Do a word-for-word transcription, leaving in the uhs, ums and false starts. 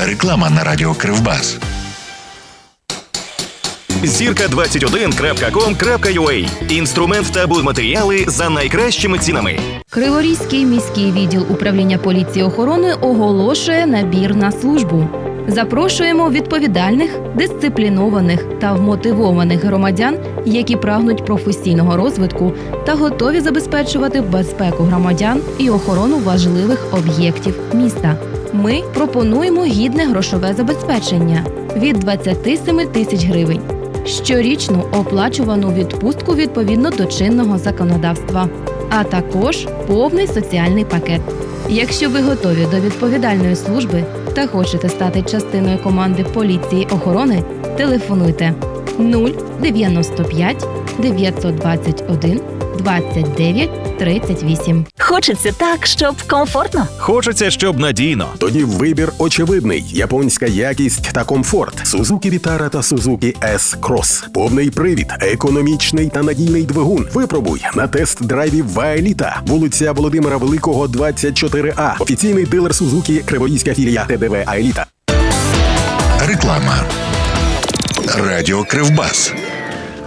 Реклама на радіо Кривбас. зірка двадцять один крапка ком крапка ю а. Інструмент та будматеріали за найкращими цінами. Криворізький міський відділ управління поліції охорони оголошує набір на службу. Запрошуємо відповідальних, дисциплінованих та вмотивованих громадян, які прагнуть професійного розвитку та готові забезпечувати безпеку громадян і охорону важливих об'єктів міста. Ми пропонуємо гідне грошове забезпечення від двадцять сім тисяч гривень, щорічну оплачувану відпустку відповідно до чинного законодавства, а також повний соціальний пакет. Якщо ви готові до відповідальної служби та хочете стати частиною команди поліції охорони, телефонуйте нуль дев'яносто п'ять дев'ятсот двадцять один двадцять дев'ять тридцять вісім. Хочеться так, щоб комфортно. Хочеться, щоб надійно. Тоді вибір очевидний. Японська якість та комфорт. Suzuki Vitara та Suzuki S-Cross. Повний привід, економічний та надійний двигун. Випробуй на тест-драйві в Аеліта. Вулиця Володимира Великого, двадцять чотири А. Офіційний дилер Suzuki, Криворізька філія ТДВ Аеліта. Реклама. Радіо Кривбас.